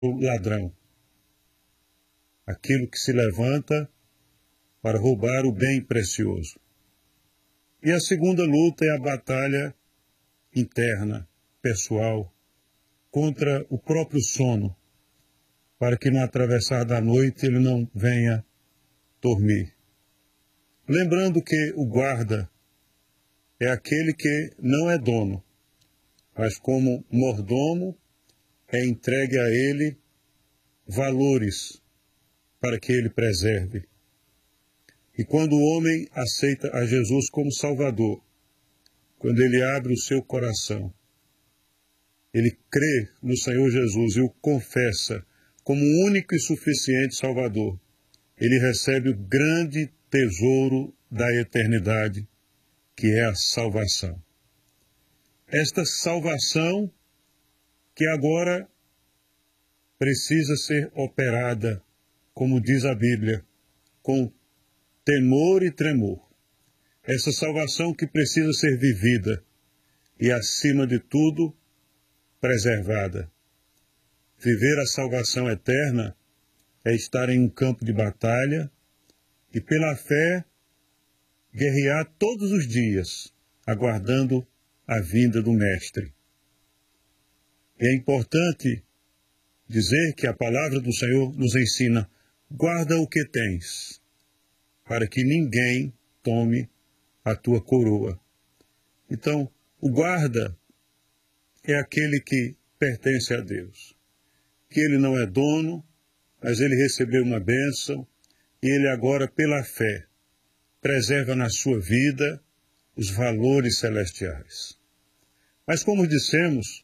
o ladrão, aquilo que se levanta para roubar o bem precioso. E a segunda luta é a batalha interna, pessoal, contra o próprio sono, para que no atravessar da noite ele não venha dormir. Lembrando que o guarda é aquele que não é dono, mas como mordomo é entregue a ele valores para que ele preserve. E quando o homem aceita a Jesus como Salvador, quando ele abre o seu coração, ele crê no Senhor Jesus e o confessa como único e suficiente Salvador, ele recebe o grande tesouro da eternidade, que é a salvação. Esta salvação que agora precisa ser operada, como diz a Bíblia, com temor e tremor. Essa salvação que precisa ser vivida e, acima de tudo, preservada. Viver a salvação eterna é estar em um campo de batalha e, pela fé, guerrear todos os dias, aguardando a vinda do Mestre. E é importante dizer que a palavra do Senhor nos ensina: guarda o que tens, para que ninguém tome a tua coroa. Então, o guarda é aquele que pertence a Deus, que ele não é dono, mas ele recebeu uma bênção e ele agora, pela fé, preserva na sua vida os valores celestiais. Mas, como dissemos,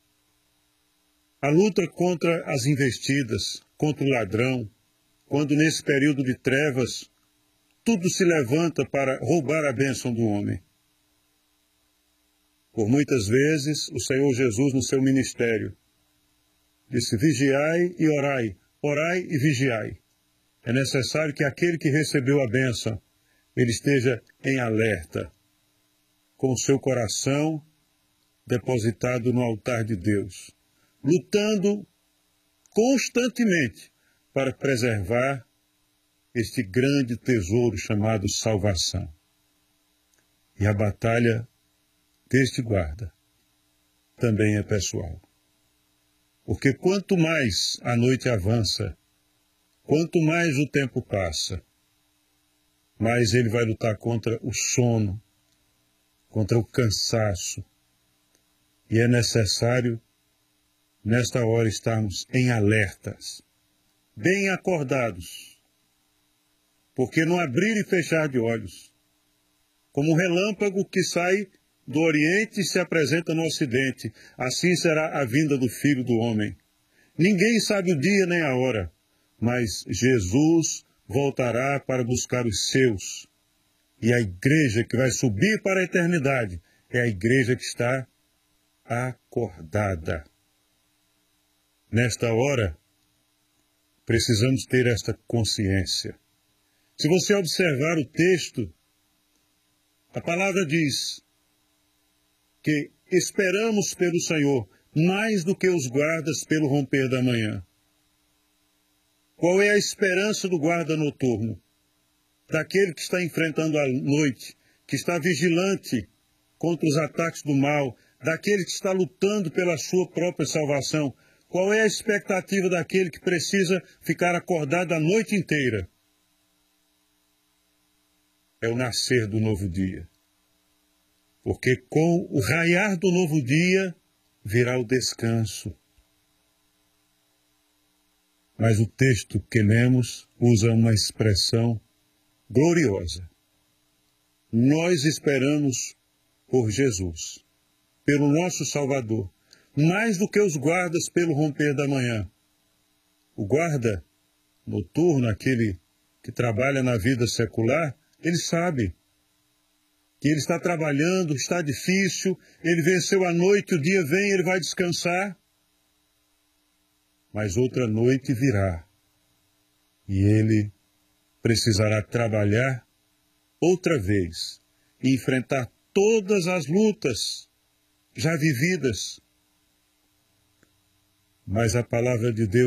a luta contra as investidas, contra o ladrão, quando nesse período de trevas tudo se levanta para roubar a bênção do homem. Por muitas vezes, o Senhor Jesus, no seu ministério, disse: vigiai e orai, orai e vigiai. É necessário que aquele que recebeu a bênção, ele esteja em alerta, com o seu coração depositado no altar de Deus, lutando constantemente para preservar este grande tesouro chamado salvação. E a batalha deste guarda também é pessoal. Porque quanto mais a noite avança, quanto mais o tempo passa, mais ele vai lutar contra o sono, contra o cansaço. E é necessário, nesta hora, estarmos em alertas, bem acordados, porque no abrir e fechar de olhos, como um relâmpago que sai do Oriente e se apresenta no Ocidente, assim será a vinda do Filho do Homem. Ninguém sabe o dia nem a hora, mas Jesus voltará para buscar os seus. E a igreja que vai subir para a eternidade é a igreja que está acordada. Nesta hora, precisamos ter esta consciência. Se você observar o texto, a palavra diz que esperamos pelo Senhor mais do que os guardas pelo romper da manhã. Qual é a esperança do guarda noturno? Daquele que está enfrentando a noite, que está vigilante contra os ataques do mal, daquele que está lutando pela sua própria salvação. Qual é a expectativa daquele que precisa ficar acordado a noite inteira? É o nascer do novo dia. Porque com o raiar do novo dia virá o descanso. Mas o texto que lemos usa uma expressão gloriosa. Nós esperamos por Jesus, pelo nosso Salvador, mais do que os guardas pelo romper da manhã. O guarda noturno, aquele que trabalha na vida secular, ele sabe que ele está trabalhando, está difícil, ele venceu a noite, o dia vem, ele vai descansar. Mas outra noite virá e ele precisará trabalhar outra vez e enfrentar todas as lutas já vividas. mas a palavra de Deus